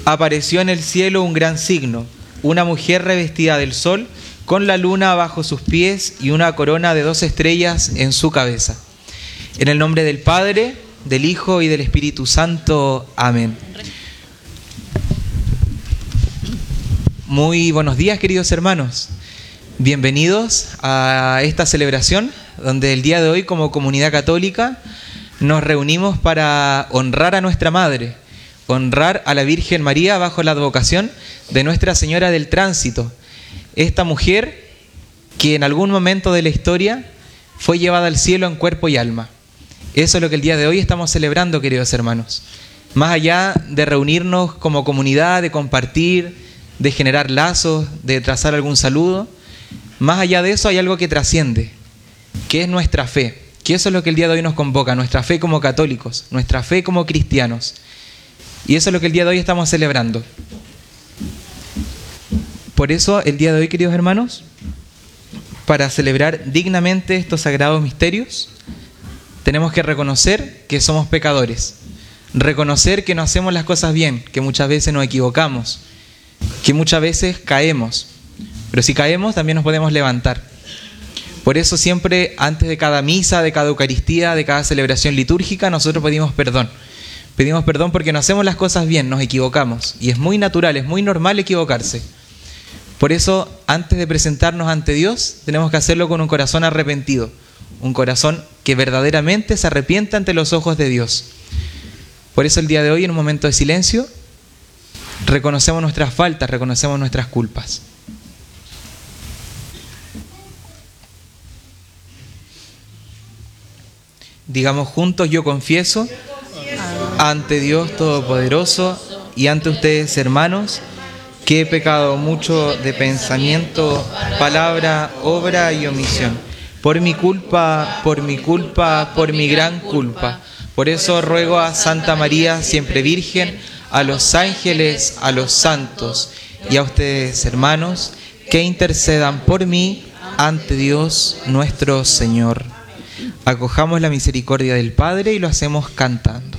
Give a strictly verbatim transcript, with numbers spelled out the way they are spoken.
Apareció en el cielo un gran signo, una mujer revestida del sol, con la luna bajo sus pies y una corona de dos estrellas en su cabeza. En el nombre del Padre, del Hijo y del Espíritu Santo. Amén. Muy buenos días, queridos hermanos. Bienvenidos a esta celebración, donde el día de hoy, como comunidad católica, nos reunimos para honrar a nuestra Madre, honrar a la Virgen María bajo la advocación de Nuestra Señora del Tránsito, esta mujer que en algún momento de la historia fue llevada al cielo en cuerpo y alma. Eso es lo que el día de hoy estamos celebrando, queridos hermanos. Más allá de reunirnos como comunidad, de compartir, de generar lazos, de trazar algún saludo, más allá de eso hay algo que trasciende, que es nuestra fe, que eso es lo que el día de hoy nos convoca, nuestra fe como católicos, nuestra fe como cristianos. Y eso es lo que el día de hoy estamos celebrando. Por eso, el día de hoy, queridos hermanos, para celebrar dignamente estos sagrados misterios, tenemos que reconocer que somos pecadores, reconocer que no hacemos las cosas bien, que muchas veces nos equivocamos, que muchas veces caemos, pero si caemos también nos podemos levantar. Por eso siempre, antes de cada misa, de cada Eucaristía, de cada celebración litúrgica, nosotros pedimos perdón. Pedimos perdón porque no hacemos las cosas bien, nos equivocamos. Y es muy natural, es muy normal equivocarse. Por eso, antes de presentarnos ante Dios, tenemos que hacerlo con un corazón arrepentido. Un corazón que verdaderamente se arrepienta ante los ojos de Dios. Por eso el día de hoy, en un momento de silencio, reconocemos nuestras faltas, reconocemos nuestras culpas. Digamos juntos: yo confieso ante Dios Todopoderoso y ante ustedes, hermanos, que he pecado mucho de pensamiento, palabra, obra y omisión. Por mi culpa, por mi culpa, por mi gran culpa. Por eso ruego a Santa María, siempre Virgen, a los ángeles, a los santos y a ustedes, hermanos, que intercedan por mí ante Dios nuestro Señor. Acojamos la misericordia del Padre y lo hacemos cantando.